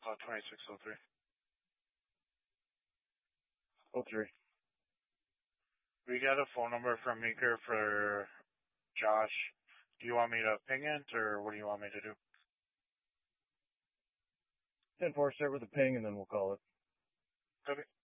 2603. 03. We got a phone number from Meeker for Josh. Do you want me to ping it, or what do you want me to do? 10-4, start with a ping, and then we'll call it. Copy.